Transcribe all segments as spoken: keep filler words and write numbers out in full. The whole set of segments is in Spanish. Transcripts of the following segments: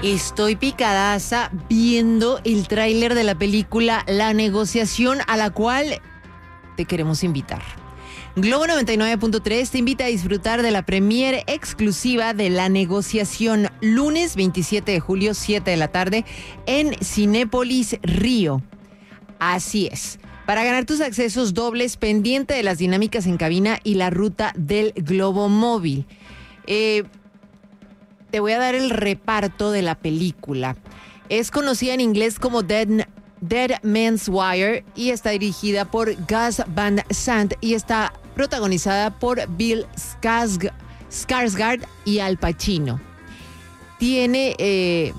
Estoy picadaza viendo el tráiler de la película La Negociación, a la cual te queremos invitar. Globo noventa y nueve punto tres te invita a disfrutar de la premiere exclusiva de La Negociación, lunes veintisiete de julio, siete de la tarde, en Cinépolis Río. Así es. Para ganar tus accesos dobles, pendiente de las dinámicas en cabina y la ruta del Globo Móvil. Eh... Te voy a dar el reparto de la película. Es conocida en inglés como Dead, Dead Man's Wire y está dirigida por Gus Van Sant y está protagonizada por Bill Skarsgård y Al Pacino. Tiene eh,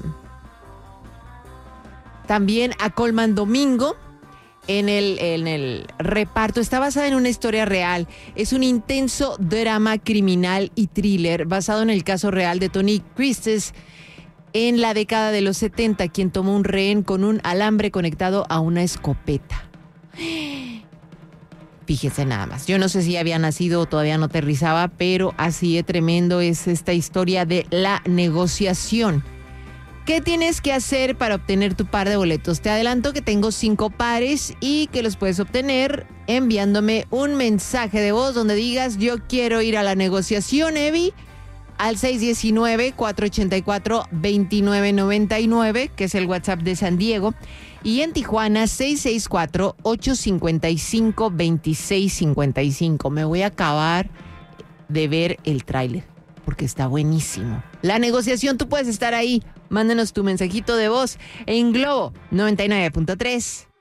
también a Colman Domingo en el, en el reparto. Está basada en una historia real. Es un intenso drama criminal y thriller basado en el caso real de Tony Christes en la década de los setenta, quien tomó un rehén con un alambre conectado a una escopeta. Fíjese nada más. Yo no sé si había nacido o todavía no aterrizaba, pero así de tremendo es esta historia de La Negociación. ¿Qué tienes que hacer para obtener tu par de boletos? Te adelanto que tengo cinco pares y que los puedes obtener enviándome un mensaje de voz donde digas yo quiero ir a La Negociación, Evi, al seis uno nueve, cuatro ocho cuatro, dos nueve nueve nueve, que es el WhatsApp de San Diego, y en Tijuana seis seis cuatro, ocho cinco cinco, dos seis cinco cinco. Me voy a acabar de ver el tráiler porque está buenísimo. La Negociación, tú puedes estar ahí. Mándanos tu mensajito de voz en Globo noventa y nueve punto tres.